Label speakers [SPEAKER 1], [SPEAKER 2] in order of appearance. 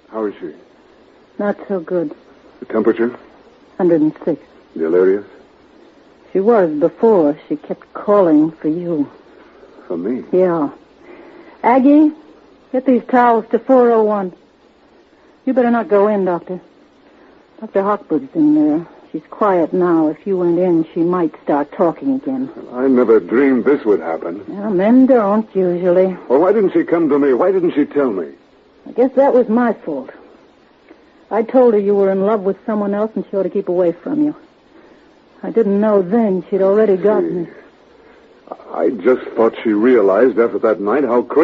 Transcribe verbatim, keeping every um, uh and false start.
[SPEAKER 1] How is she?
[SPEAKER 2] Not so good.
[SPEAKER 1] The temperature?
[SPEAKER 2] one hundred six.
[SPEAKER 1] Delirious?
[SPEAKER 2] She was before. She kept calling for you.
[SPEAKER 1] For me?
[SPEAKER 2] Yeah. Aggie, get these towels to four oh one. You better not go in, Doctor. Doctor Hochberg's in there. She's quiet now. If you went in, she might start talking again.
[SPEAKER 1] I never dreamed this would happen.
[SPEAKER 2] Well, men don't, usually.
[SPEAKER 1] Well, why didn't she come to me? Why didn't she tell me?
[SPEAKER 2] I guess that was my fault. I told her you were in love with someone else and she ought to keep away from you. I didn't know then she'd already got me.
[SPEAKER 1] I just thought she realized after that night how crazy